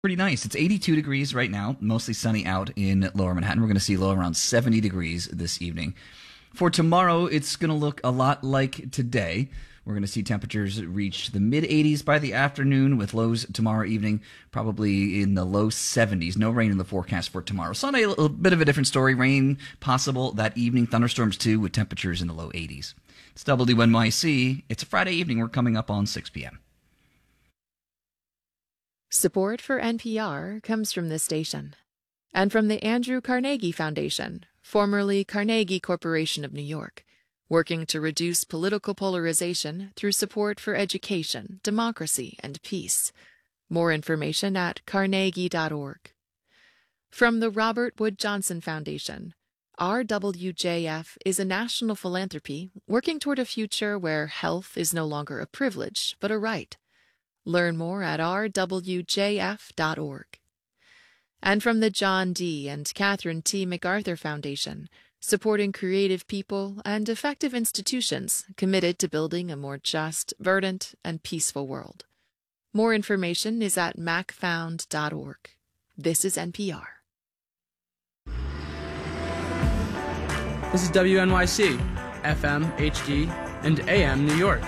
Pretty nice. It's 82 degrees right now, mostly sunny out in lower Manhattan. We're going to see low around 70 degrees this evening. For tomorrow, it's going to look a lot like today. We're going to see temperatures reach the mid-80s by the afternoon, with lows tomorrow evening probably in the low 70s. No rain in the forecast for tomorrow. Sunday, a little bit of a different story. Rain possible that evening. Thunderstorms too, with temperatures in the low 80s. It's WNYC. It's a Friday evening. We're coming up on 6 p.m. Support for NPR comes from this station and from the Andrew Carnegie Foundation, formerly Carnegie Corporation of New York, working to reduce political polarization through support for education, democracy, and peace. More information at carnegie.org. From the Robert Wood Johnson Foundation, RWJF is a national philanthropy working toward a future where health is no longer a privilege, but a right. Learn more at rwjf.org. And from the John D. and Catherine T. MacArthur Foundation, supporting creative people and effective institutions committed to building a more just, verdant, and peaceful world. More information is at macfound.org. This is NPR. This is WNYC, FM, HD, and AM New York.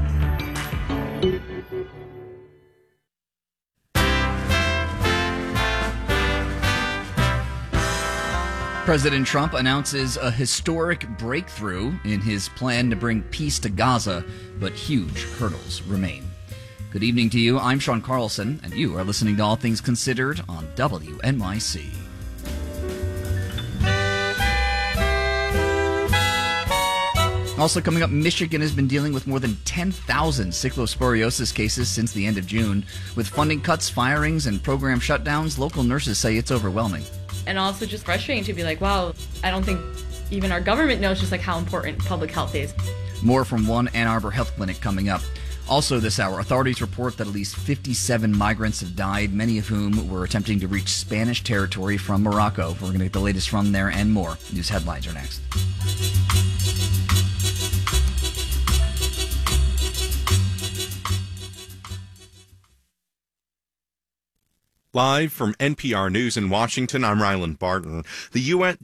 President Trump announces a historic breakthrough in his plan to bring peace to Gaza, but huge hurdles remain. Good evening to you. I'm Sean Carlson, and you are listening to All Things Considered on WNYC. Also coming up, Michigan has been dealing with more than 10,000 cyclosporiosis cases since the end of June. With funding cuts, firings, and program shutdowns, local nurses say it's overwhelming. And also just frustrating to be like, wow, I don't think even our government knows just like how important public health is. More from one Ann Arbor health clinic coming up. Also this hour, authorities report that at least 57 migrants have died, many of whom were attempting to reach Spanish territory from Morocco. We're going to get the latest from there and more. News headlines are next. Live from NPR News in Washington, I'm Ryland Barton. The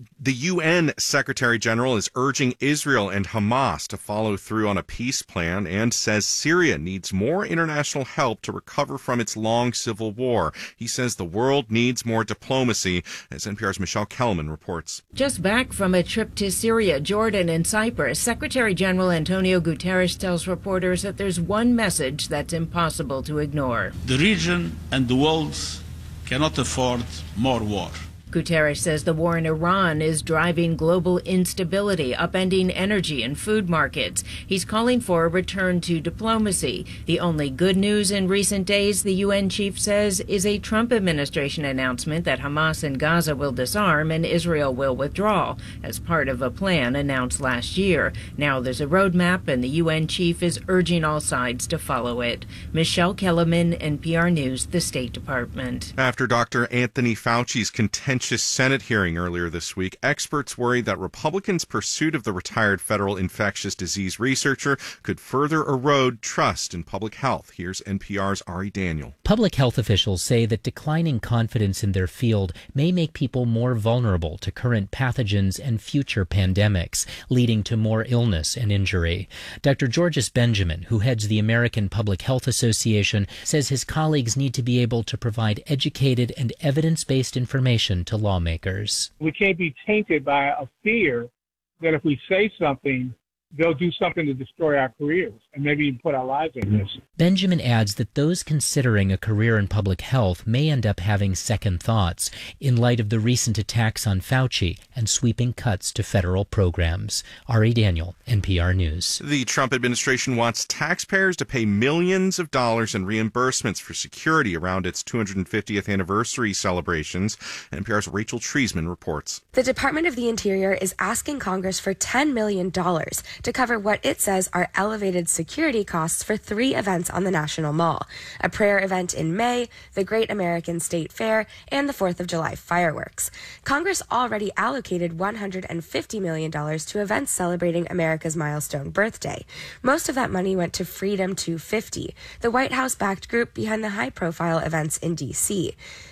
UN Secretary General is urging Israel and Hamas to follow through on a peace plan and says Syria needs more international help to recover from its long civil war. He says the world needs more diplomacy, as NPR's Michelle Kellerman reports. Just back from a trip to Syria, Jordan, and Cyprus, Secretary General Antonio Guterres tells reporters that there's one message that's impossible to ignore. The region and the world cannot afford more war. Guterres says the war in Iran is driving global instability, upending energy and food markets. He's calling for a return to diplomacy. The only good news in recent days, the UN chief says, is a Trump administration announcement that Hamas in Gaza will disarm and Israel will withdraw, as part of a plan announced last year. Now there's a roadmap, and the UN chief is urging all sides to follow it. Michelle Kellerman, NPR News, the State Department. After Dr. Anthony Fauci's contentious Senate hearing earlier this week, experts worry that Republicans' pursuit of the retired federal infectious disease researcher could further erode trust in public health. Here's NPR's Ari Daniel. Public health officials say that declining confidence in their field may make people more vulnerable to current pathogens and future pandemics, leading to more illness and injury. Dr. Georges Benjamin, who heads the American Public Health Association, says his colleagues need to be able to provide educated and evidence-based information to lawmakers. We can't be tainted by a fear that if we say something, they'll do something to destroy our careers and maybe even put our lives at risk. Benjamin adds that those considering a career in public health may end up having second thoughts in light of the recent attacks on Fauci and sweeping cuts to federal programs. Ari Daniel, NPR News. The Trump administration wants taxpayers to pay millions of dollars in reimbursements for security around its 250th anniversary celebrations. NPR's Rachel Treisman reports. The Department of the Interior is asking Congress for $10 million to cover what it says are elevated security costs for 3 events on the National Mall: a prayer event in May, the Great American State Fair, and the 4th of July fireworks. Congress already allocated $150 million to events celebrating America's milestone birthday. Most of that money went to Freedom 250, the White House-backed group behind the high-profile events in D.C.